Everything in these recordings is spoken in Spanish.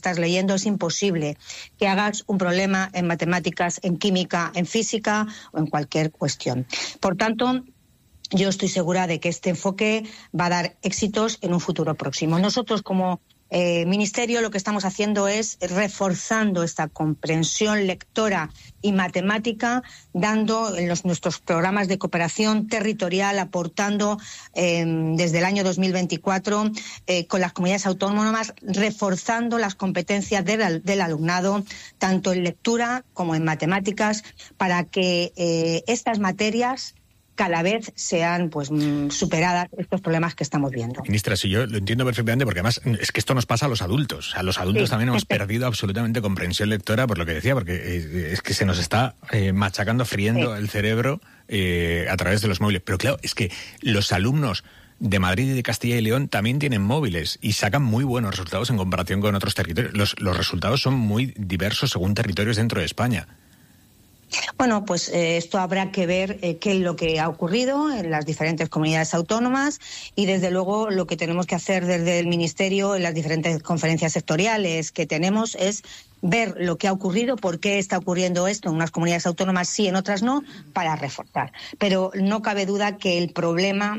estás leyendo, es imposible que hagas un problema en matemáticas, en química, en física o en cualquier cuestión. Por tanto, yo estoy segura de que este enfoque va a dar éxitos en un futuro próximo. Nosotros, como Ministerio, lo que estamos haciendo es reforzando esta comprensión lectora y matemática, dando en nuestros programas de cooperación territorial, aportando desde el año 2024 con las comunidades autónomas, reforzando las competencias del alumnado, tanto en lectura como en matemáticas, para que estas materias cada vez sean superadas estos problemas que estamos viendo. Ministra, sí, yo lo entiendo perfectamente, porque además es que esto nos pasa a los adultos. A los adultos también hemos perdido absolutamente comprensión lectora, por lo que decía, porque es que se nos está machacando, friendo el cerebro a través de los móviles. Pero claro, es que los alumnos de Madrid y de Castilla y León también tienen móviles y sacan muy buenos resultados en comparación con otros territorios. Los resultados son muy diversos según territorios dentro de España. Bueno, pues esto habrá que ver qué es lo que ha ocurrido en las diferentes comunidades autónomas y, desde luego, lo que tenemos que hacer desde el Ministerio en las diferentes conferencias sectoriales que tenemos es ver lo que ha ocurrido, por qué está ocurriendo esto en unas comunidades autónomas sí, en otras no, para reforzar. Pero no cabe duda que el problema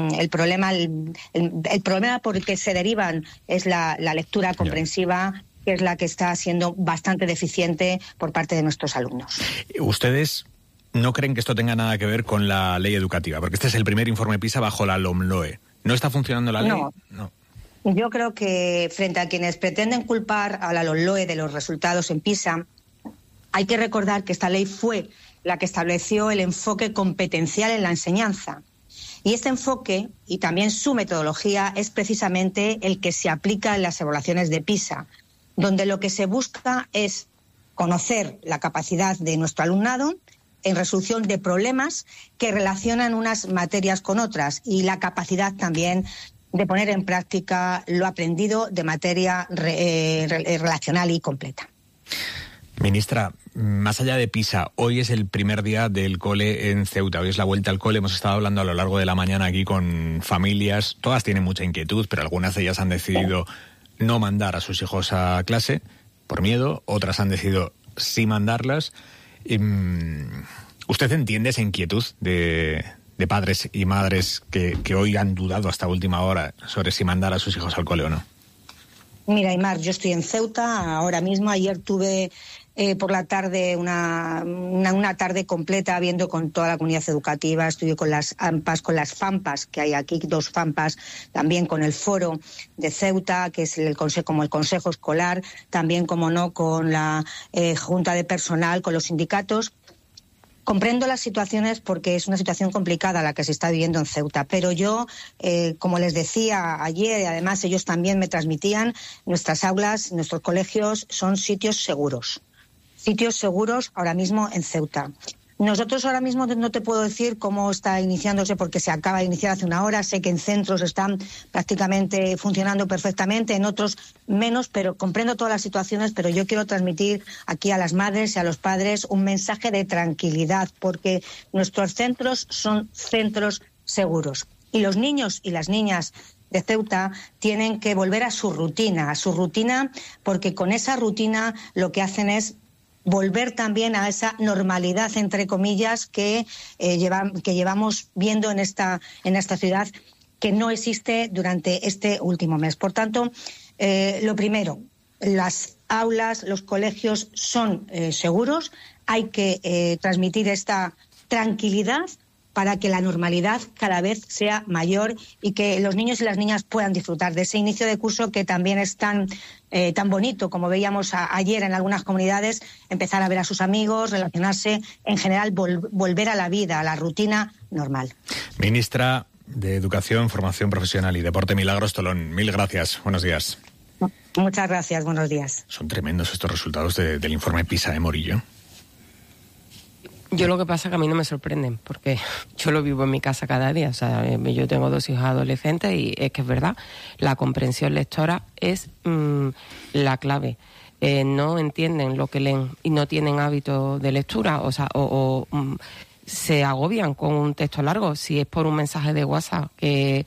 por el que se derivan es la lectura comprensiva, que es la que está siendo bastante deficiente por parte de nuestros alumnos. ¿Ustedes no creen que esto tenga nada que ver con la ley educativa? Porque este es el primer informe PISA bajo la LOMLOE. ¿No está funcionando la ley? No. Yo creo que frente a quienes pretenden culpar a la LOMLOE de los resultados en PISA, hay que recordar que esta ley fue la que estableció el enfoque competencial en la enseñanza. Y este enfoque, y también su metodología, es precisamente el que se aplica en las evaluaciones de PISA, donde lo que se busca es conocer la capacidad de nuestro alumnado en resolución de problemas que relacionan unas materias con otras y la capacidad también de poner en práctica lo aprendido de materia relacional y completa. Ministra, más allá de PISA, hoy es el primer día del cole en Ceuta, hoy es la vuelta al cole. Hemos estado hablando a lo largo de la mañana aquí con familias, todas tienen mucha inquietud, pero algunas de ellas han decidido no mandar a sus hijos a clase por miedo, otras han decidido sí mandarlas. ¿Usted entiende esa inquietud de padres y madres que hoy han dudado hasta última hora sobre si mandar a sus hijos al cole o no? Mira, Aymar, yo estoy en Ceuta ahora mismo. Ayer tuve por la tarde una tarde completa viendo con toda la comunidad educativa. Estuve con las AMPAs, con las FAMPAs, que hay aquí, 2 FAMPAs, también con el foro de Ceuta, que es el consejo escolar, también, como no, con la junta de personal, con los sindicatos. Comprendo las situaciones porque es una situación complicada la que se está viviendo en Ceuta, pero yo, como les decía ayer, y además ellos también me transmitían, nuestras aulas, nuestros colegios son sitios seguros ahora mismo en Ceuta. Nosotros ahora mismo no te puedo decir cómo está iniciándose porque se acaba de iniciar hace una hora. Sé que en centros están prácticamente funcionando perfectamente, en otros menos, pero comprendo todas las situaciones. Pero yo quiero transmitir aquí a las madres y a los padres un mensaje de tranquilidad, porque nuestros centros son centros seguros. Y los niños y las niñas de Ceuta tienen que volver a su rutina, porque con esa rutina lo que hacen es volver también a esa normalidad, entre comillas, que llevamos viendo en esta ciudad, que no existe durante este último mes. Por tanto, lo primero, las aulas, los colegios son seguros. Hay que transmitir esta tranquilidad para que la normalidad cada vez sea mayor y que los niños y las niñas puedan disfrutar de ese inicio de curso que también es tan bonito, como veíamos ayer en algunas comunidades, empezar a ver a sus amigos, relacionarse, en general volver a la vida, a la rutina normal. Ministra de Educación, Formación Profesional y Deporte, Milagros Tolón, mil gracias. Buenos días. Muchas gracias, buenos días. Son tremendos estos resultados del informe PISA de Morillo. Yo lo que pasa es que a mí no me sorprenden, porque yo lo vivo en mi casa cada día. O sea, yo tengo 2 hijos adolescentes y es que es verdad, la comprensión lectora es la clave. No entienden lo que leen y no tienen hábito de lectura, o sea, se agobian con un texto largo. Si es por un mensaje de WhatsApp que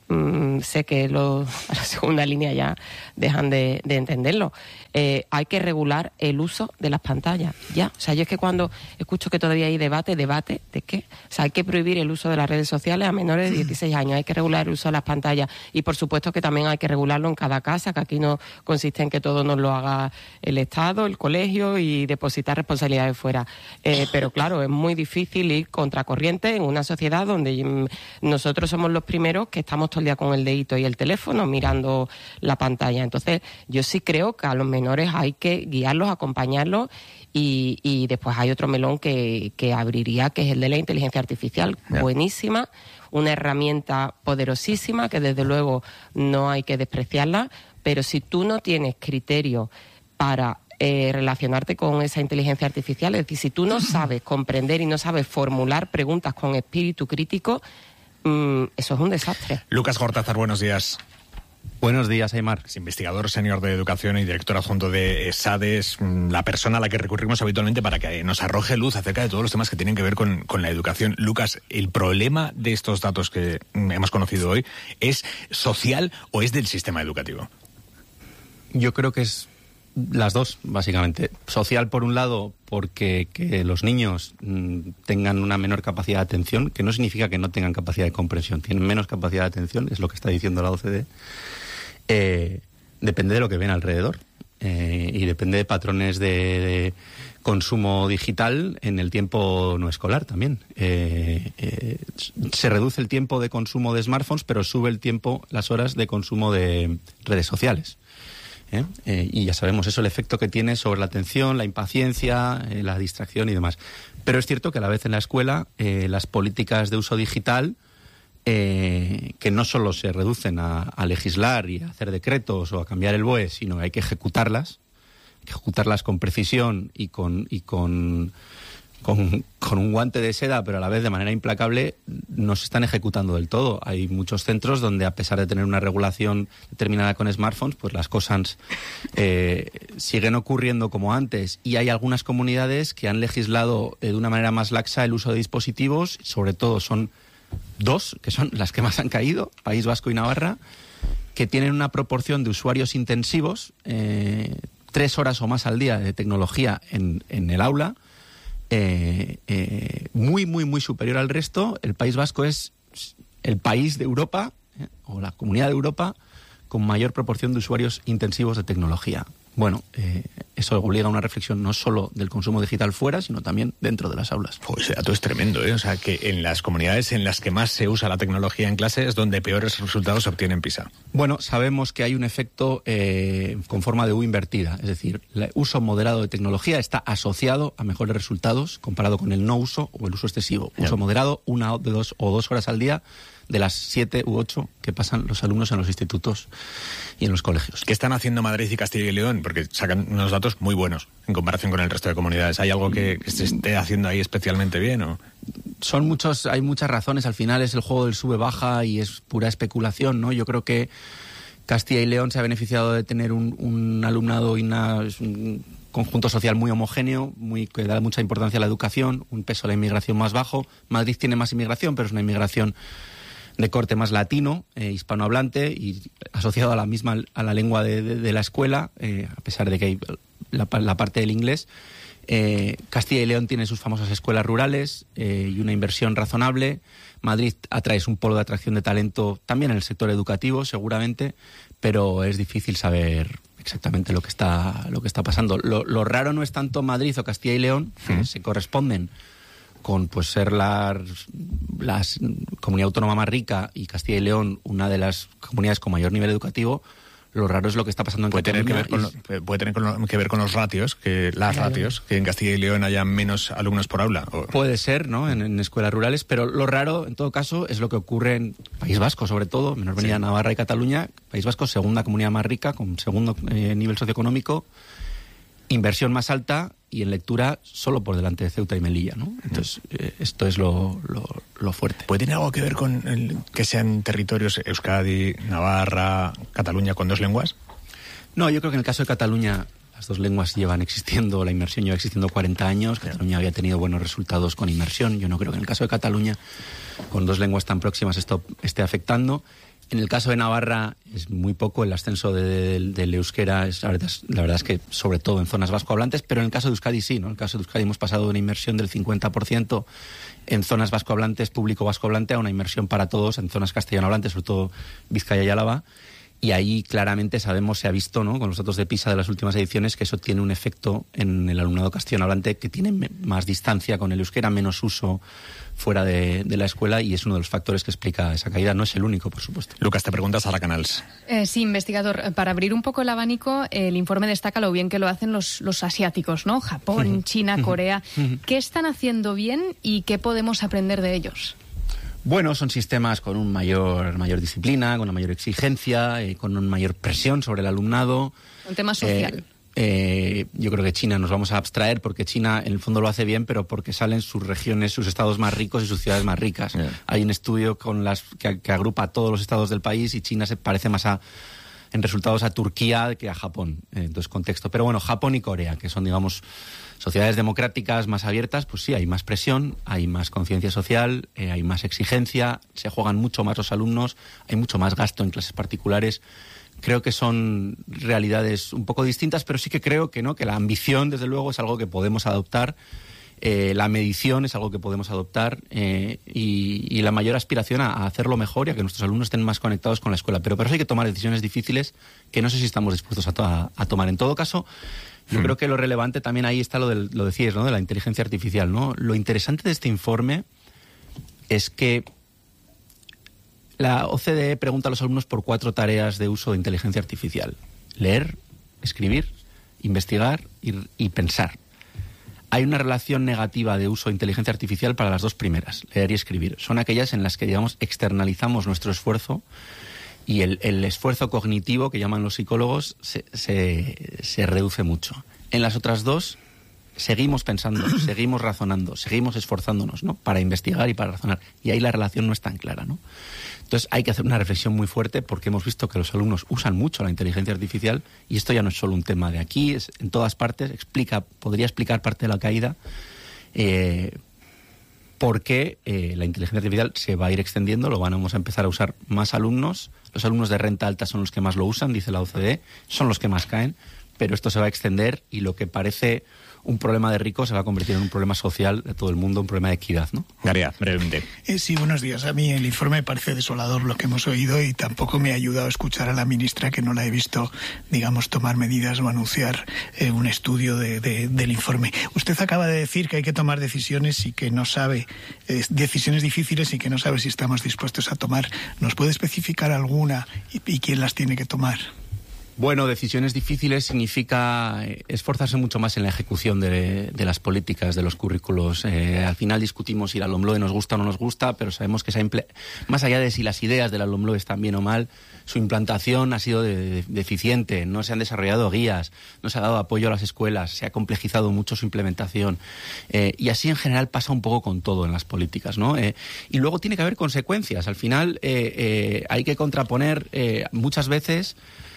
sé que a la segunda línea ya dejan de entenderlo. Hay que regular el uso de las pantallas, ya. O sea, yo es que cuando escucho que todavía hay debate, ¿de qué? O sea, hay que prohibir el uso de las redes sociales a menores de 16 años, hay que regular el uso de las pantallas y, por supuesto, que también hay que regularlo en cada casa, que aquí no consiste en que todo nos lo haga el Estado, el colegio y depositar responsabilidades fuera. Pero, claro, es muy difícil ir contracorriente en una sociedad donde nosotros somos los primeros que estamos todo el día con el dedito y el teléfono mirando la pantalla. Entonces, yo sí creo que a los menores hay que guiarlos, acompañarlos y después hay otro melón que abriría, que es el de la inteligencia artificial. Yeah. Buenísima, una herramienta poderosísima que desde luego no hay que despreciarla, pero si tú no tienes criterio para relacionarte con esa inteligencia artificial, es decir, si tú no sabes comprender y no sabes formular preguntas con espíritu crítico, eso es un desastre. Lucas Gortázar, buenos días. Buenos días, Aymar. Es investigador senior de educación y director adjunto de SADES, la persona a la que recurrimos habitualmente para que nos arroje luz acerca de todos los temas que tienen que ver con la educación. Lucas, ¿el problema de estos datos que hemos conocido hoy es social o es del sistema educativo? Yo creo que es las dos, básicamente. Social, por un lado, porque que los niños tengan una menor capacidad de atención, que no significa que no tengan capacidad de comprensión, tienen menos capacidad de atención, es lo que está diciendo la OCDE. Depende de lo que ven alrededor y depende de patrones de consumo digital en el tiempo no escolar también. Se reduce el tiempo de consumo de smartphones, pero sube el tiempo, las horas de consumo de redes sociales. Y ya sabemos eso, el efecto que tiene sobre la atención, la impaciencia, la distracción y demás. Pero es cierto que a la vez en la escuela las políticas de uso digital que no solo se reducen a legislar y a hacer decretos o a cambiar el BOE, sino que hay que ejecutarlas con precisión y con un guante de seda, pero a la vez de manera implacable, no se están ejecutando del todo. Hay muchos centros donde, a pesar de tener una regulación determinada con smartphones, pues las cosas siguen ocurriendo como antes. Y hay algunas comunidades que han legislado de una manera más laxa el uso de dispositivos, sobre todo son dos, que son las que más han caído, País Vasco y Navarra, que tienen una proporción de usuarios intensivos, 3 horas o más al día de tecnología en el aula, muy superior al resto. El País Vasco es el país de Europa, o la comunidad de Europa, con mayor proporción de usuarios intensivos de tecnología. Bueno, eso obliga a una reflexión no solo del consumo digital fuera, sino también dentro de las aulas. Pues ese dato es tremendo, ¿eh? O sea, que en las comunidades en las que más se usa la tecnología en clase es donde peores resultados se obtienen en PISA. Bueno, sabemos que hay un efecto con forma de U invertida, es decir, el uso moderado de tecnología está asociado a mejores resultados comparado con el no uso o el uso excesivo. Yeah. Uso moderado, 1 o 2 horas al día, de las 7 u 8 que pasan los alumnos en los institutos y en los colegios. ¿Qué están haciendo Madrid y Castilla y León? Porque sacan unos datos muy buenos en comparación con el resto de comunidades. ¿Hay algo que se esté haciendo ahí especialmente bien? ¿O? Hay muchas razones. Al final es el juego del sube-baja y es pura especulación, ¿no? Yo creo que Castilla y León se ha beneficiado de tener un alumnado y un conjunto social muy homogéneo, que da mucha importancia a la educación, un peso a la inmigración más bajo. Madrid tiene más inmigración, pero es una inmigración de corte más latino, hispanohablante y asociado a la lengua de la escuela, a pesar de que hay la parte del inglés. Castilla y León tiene sus famosas escuelas rurales y una inversión razonable. Madrid atrae un polo de atracción de talento también en el sector educativo, seguramente, pero es difícil saber exactamente lo que está pasando. Lo raro no es tanto Madrid o Castilla y León, que se corresponden con ser la comunidad autónoma más rica y Castilla y León una de las comunidades con mayor nivel educativo. Lo raro es lo que está pasando en Cataluña. Puede tener que ver con los ratios, ratios, que en Castilla y León haya menos alumnos por aula. Puede ser, ¿no? En escuelas rurales, pero lo raro, en todo caso, es lo que ocurre en País Vasco, sobre todo, menor venida Navarra y Cataluña. País Vasco, segunda comunidad más rica, con segundo nivel socioeconómico, inversión más alta y en lectura solo por delante de Ceuta y Melilla, ¿no? Entonces, esto es lo fuerte. ¿Puede tener algo que ver con que sean territorios Euskadi, Navarra, Cataluña con 2 lenguas? No, yo creo que en el caso de Cataluña las 2 lenguas llevan existiendo, la inmersión lleva existiendo 40 años, Cataluña había tenido buenos resultados con inmersión. Yo no creo que en el caso de Cataluña, con 2 lenguas tan próximas, esto esté afectando. En el caso de Navarra es muy poco el ascenso del euskera, la verdad es que sobre todo en zonas vascohablantes, pero en el caso de Euskadi sí, ¿no? En el caso de Euskadi hemos pasado de una inversión del 50% en zonas vascohablantes, público vascohablante, a una inversión para todos en zonas castellanohablantes, sobre todo Vizcaya y Álava. Y ahí claramente sabemos, se ha visto, ¿no?, con los datos de PISA de las últimas ediciones, que eso tiene un efecto en el alumnado castellanohablante, que tiene más distancia con el euskera, menos uso fuera de la escuela, y es uno de los factores que explica esa caída. No es el único, por supuesto. Lucas, te preguntas a la Canals. Sí, investigador. Para abrir un poco el abanico, el informe destaca lo bien que lo hacen los asiáticos, ¿no? Japón, China, Corea. ¿Qué están haciendo bien y qué podemos aprender de ellos? Bueno, son sistemas con mayor disciplina, con una mayor exigencia, con una mayor presión sobre el alumnado. Un tema social. Yo creo que China nos vamos a abstraer, porque China en el fondo lo hace bien, pero porque salen sus regiones, sus estados más ricos y sus ciudades más ricas. Yeah. Hay un estudio que agrupa a todos los estados del país, y China se parece más en resultados a Turquía que a Japón. Entonces, contexto. Pero bueno, Japón y Corea, que son, digamos, sociedades democráticas más abiertas, pues sí, hay más presión, hay más conciencia social, hay más exigencia, se juegan mucho más los alumnos, hay mucho más gasto en clases particulares. Creo que son realidades un poco distintas, pero sí que creo que no, que la ambición, desde luego, es algo que podemos adoptar, la medición es algo que podemos adoptar, y la mayor aspiración a hacerlo mejor y a que nuestros alumnos estén más conectados con la escuela. Pero para eso hay que tomar decisiones difíciles que no sé si estamos dispuestos a tomar. En todo caso, yo creo que lo relevante también ahí está lo decías, ¿no?, de la inteligencia artificial, ¿no? Lo interesante de este informe es que la OCDE pregunta a los alumnos por 4 tareas de uso de inteligencia artificial: leer, escribir, investigar y pensar. Hay una relación negativa de uso de inteligencia artificial para las 2 primeras, leer y escribir. Son aquellas en las que, digamos, externalizamos nuestro esfuerzo, y el esfuerzo cognitivo, que llaman los psicólogos, se reduce mucho. En las otras 2 seguimos pensando, seguimos razonando, seguimos esforzándonos, ¿no?, para investigar y para razonar. Y ahí la relación no es tan clara, ¿no? Entonces hay que hacer una reflexión muy fuerte, porque hemos visto que los alumnos usan mucho la inteligencia artificial, y esto ya no es solo un tema de aquí, es en todas partes. Podría explicar parte de la caída, porque la inteligencia artificial se va a ir extendiendo, vamos a empezar a usar más alumnos. Los alumnos de renta alta son los que más lo usan, dice la OCDE, son los que más caen, pero esto se va a extender, y lo que parece un problema de ricos se va a convertir en un problema social de todo el mundo, un problema de equidad, ¿no? Garia, brevemente. Sí, buenos días. A mí el informe me parece desolador lo que hemos oído, y tampoco me ha ayudado a escuchar a la ministra, que no la he visto, digamos, tomar medidas o anunciar un estudio del informe. Usted acaba de decir que hay que tomar decisiones y que no sabe, decisiones difíciles, y que no sabe si estamos dispuestos a tomar. ¿Nos puede especificar alguna y quién las tiene que tomar? Bueno, decisiones difíciles significa esforzarse mucho más en la ejecución de las políticas, de los currículos. Al final discutimos si la LOMLOE nos gusta o no nos gusta, pero sabemos que más allá de si las ideas de la LOMLOE están bien o mal, su implantación ha sido deficiente, no se han desarrollado guías, no se ha dado apoyo a las escuelas, se ha complejizado mucho su implementación. Y así en general pasa un poco con todo en las políticas, ¿no? Y luego tiene que haber consecuencias. Al final hay que contraponer muchas veces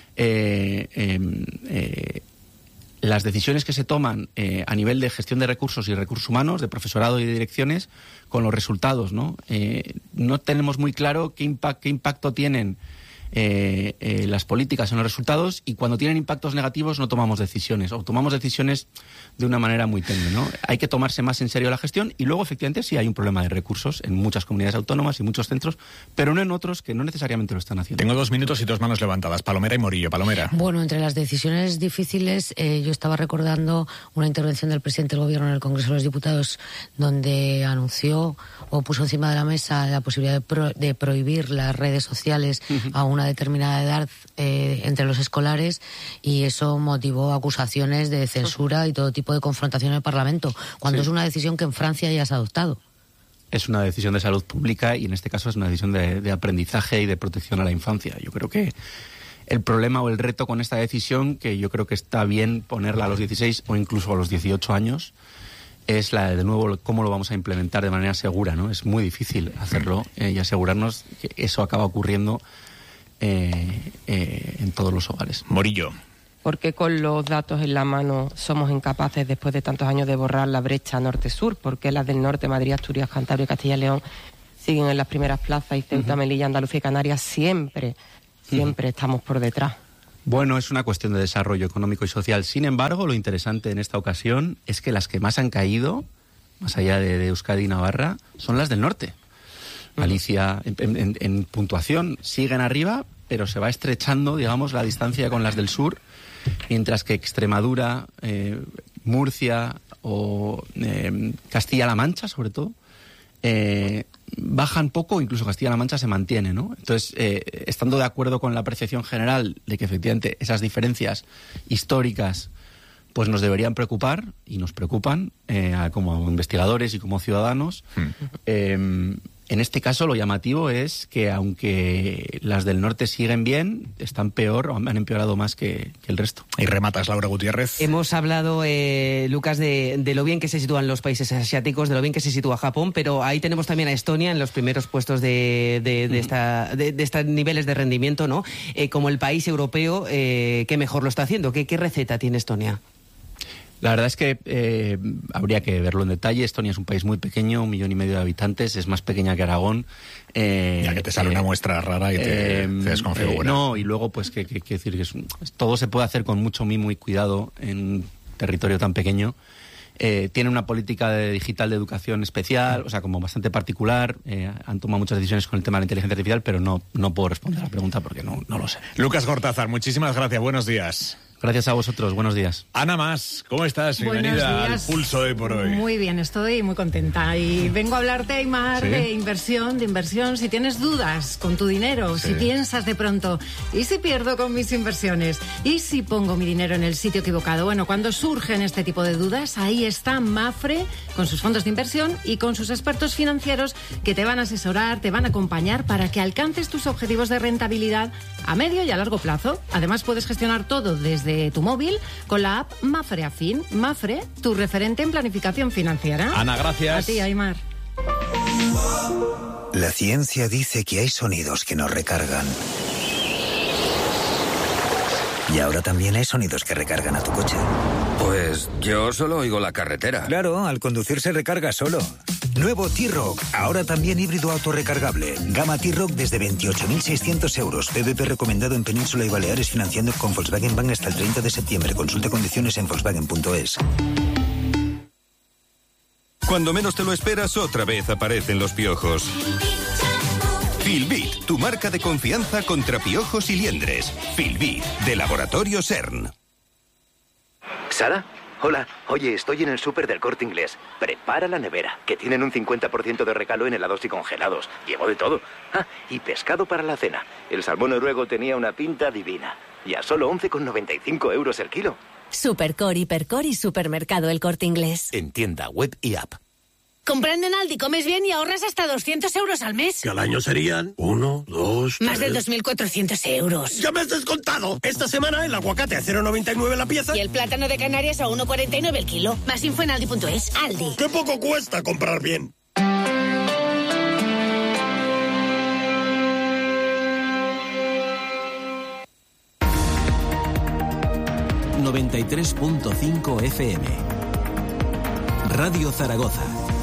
las decisiones que se toman a nivel de gestión de recursos y recursos humanos, de profesorado y de direcciones, con los resultados, ¿no? No tenemos muy claro qué impacto tienen las políticas en los resultados, y cuando tienen impactos negativos no tomamos decisiones, o tomamos decisiones de una manera muy tenue, ¿no? Hay que tomarse más en serio la gestión, y luego efectivamente sí hay un problema de recursos en muchas comunidades autónomas y muchos centros, pero no en otros que no necesariamente lo están haciendo. Tengo 2 minutos y 2 manos levantadas, Palomera y Morillo. Palomera. Bueno, entre las decisiones difíciles, yo estaba recordando una intervención del presidente del Gobierno en el Congreso de los Diputados, donde anunció o puso encima de la mesa la posibilidad de prohibir las redes sociales a una determinada edad entre los escolares, y eso motivó acusaciones de censura y todo tipo de confrontación en el Parlamento, cuando es una decisión que en Francia ya se ha adoptado. Es una decisión de salud pública, y en este caso es una decisión de aprendizaje y de protección a la infancia. Yo creo que el problema o el reto con esta decisión, que yo creo que está bien ponerla a los 16 o incluso a los 18 años, es de nuevo, cómo lo vamos a implementar de manera segura, ¿no? Es muy difícil hacerlo y asegurarnos que eso acaba ocurriendo en todos los hogares. Morillo. ¿Por qué con los datos en la mano somos incapaces, después de tantos años, de borrar la brecha norte-sur? ¿Por qué las del norte, Madrid, Asturias, Cantabria y Castilla y León, siguen en las primeras plazas y Ceuta, Melilla, Andalucía y Canarias siempre estamos por detrás. Bueno, es una cuestión de desarrollo económico y social. Sin embargo, lo interesante en esta ocasión es que las que más han caído, más allá de Euskadi y Navarra, son las del norte. Galicia, en puntuación, siguen arriba, pero se va estrechando, digamos, la distancia con las del sur, mientras que Extremadura, Murcia o Castilla-La Mancha, sobre todo, bajan poco, incluso Castilla-La Mancha se mantiene, ¿no? Entonces, estando de acuerdo con la apreciación general de que efectivamente esas diferencias históricas pues nos deberían preocupar, y nos preocupan como investigadores y como ciudadanos, en este caso lo llamativo es que aunque las del norte siguen bien, están peor, o han empeorado más que el resto. Y rematas, Laura Gutiérrez. Hemos hablado, Lucas, de lo bien que se sitúan los países asiáticos, de lo bien que se sitúa Japón, pero ahí tenemos también a Estonia en los primeros puestos de estos niveles de rendimiento, ¿no? Como el país europeo que mejor lo está haciendo. ¿Qué receta tiene Estonia? La verdad es que habría que verlo en detalle. Estonia es un país muy pequeño, 1,5 millones de habitantes, es más pequeña que Aragón. Ya que te sale una muestra rara y te desconfigura. No, y luego, pues, que decir que todo se puede hacer con mucho mimo y cuidado en un territorio tan pequeño. Tiene una política digital de educación especial, o sea, como bastante particular. Han tomado muchas decisiones con el tema de la inteligencia artificial, pero no puedo responder a la pregunta porque no lo sé. Lucas Gortázar, muchísimas gracias. Buenos días. Gracias a vosotros, buenos días. Ana Mas, ¿cómo estás? Bienvenida al Pulso Hoy por Hoy. Muy bien, estoy muy contenta y vengo a hablarte, Aymar, de inversión. Si tienes dudas con tu dinero, si piensas de pronto, ¿y si pierdo con mis inversiones? ¿Y si pongo mi dinero en el sitio equivocado? Bueno, cuando surgen este tipo de dudas, ahí está Mapfre con sus fondos de inversión y con sus expertos financieros que te van a asesorar, te van a acompañar para que alcances tus objetivos de rentabilidad a medio y a largo plazo. Además, puedes gestionar todo desde tu móvil con la app Mapfre Afin. Mapfre, tu referente en planificación financiera. Ana, gracias. A ti, Aymar. La ciencia dice que hay sonidos que nos recargan. Y ahora también hay sonidos que recargan a tu coche. Pues yo solo oigo la carretera. Claro, al conducir se recarga solo. Nuevo T-Roc, ahora también híbrido autorrecargable. Gama T-Roc desde 28.600 euros. PVP recomendado en Península y Baleares, financiando con Volkswagen Bank hasta el 30 de septiembre. Consulta condiciones en Volkswagen.es. Cuando menos te lo esperas, otra vez aparecen los piojos. Filbit, tu marca de confianza contra piojos y liendres. Filbit, de Laboratorio CERN. ¿Sara? Hola, oye, estoy en el súper del Corte Inglés. Prepara la nevera, que tienen un 50% de regalo en helados y congelados. Llevo de todo. Ah, y pescado para la cena. El salmón noruego tenía una pinta divina. Y a solo 11,95 euros el kilo. Supercore, Hipercore y Supermercado El Corte Inglés. En tienda, web y app. Comprando en Aldi comes bien y ahorras hasta 200 euros al mes. Que al año serían 1, 2, 3... Más de 2.400 euros. ¡Ya me has descontado! Esta semana el aguacate a 0,99 la pieza. Y el plátano de Canarias a 1,49 el kilo. Más info en Aldi.es. Aldi. ¡Qué poco cuesta comprar bien! ...93.5 FM... Radio Zaragoza.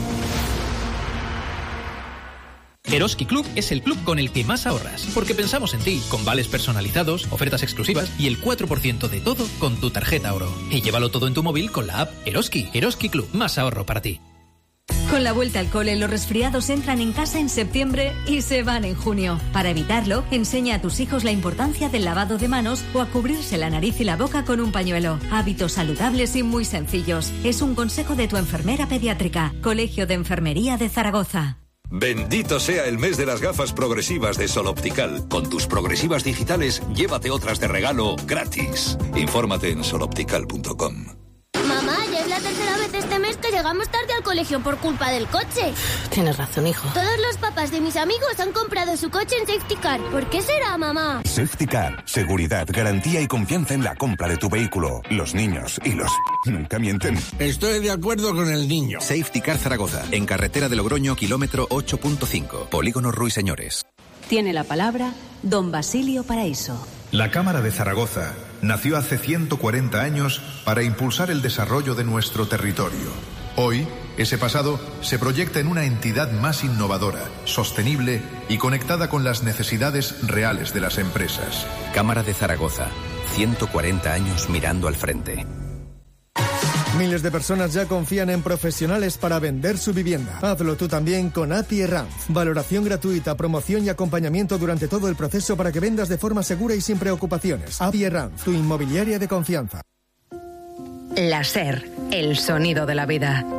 Eroski Club es el club con el que más ahorras, porque pensamos en ti, con vales personalizados, ofertas exclusivas y el 4% de todo con tu tarjeta Oro. Y llévalo todo en tu móvil con la app Eroski. Eroski Club, más ahorro para ti. Con la vuelta al cole, los resfriados entran en casa en septiembre y se van en junio. Para evitarlo, enseña a tus hijos la importancia del lavado de manos o a cubrirse la nariz y la boca con un pañuelo. Hábitos saludables y muy sencillos. Es un consejo de tu enfermera pediátrica. Colegio de Enfermería de Zaragoza. Bendito sea el mes de las gafas progresivas de Sol Optical. Con tus progresivas digitales, llévate otras de regalo gratis. Infórmate en soloptical.com. Mamá, ya es la tercera vez este mes que llegamos tarde al colegio por culpa del coche. Tienes razón, hijo. Todos los papás de mis amigos han comprado su coche en Safety Car. ¿Por qué será, mamá? Safety Car. Seguridad, garantía y confianza en la compra de tu vehículo. Los niños y los... nunca mienten. Estoy de acuerdo con el niño. Safety Car Zaragoza. En carretera de Logroño, kilómetro 8.5. Polígono Ruiseñores. Tiene la palabra don Basilio Paraíso. La Cámara de Zaragoza nació hace 140 años para impulsar el desarrollo de nuestro territorio. Hoy, ese pasado se proyecta en una entidad más innovadora, sostenible y conectada con las necesidades reales de las empresas. Cámara de Zaragoza. 140 años mirando al frente. Miles de personas ya confían en profesionales para vender su vivienda. Hazlo tú también con API Herranz. Valoración gratuita, promoción y acompañamiento durante todo el proceso para que vendas de forma segura y sin preocupaciones. API Herranz, tu inmobiliaria de confianza. La SER, el sonido de la vida.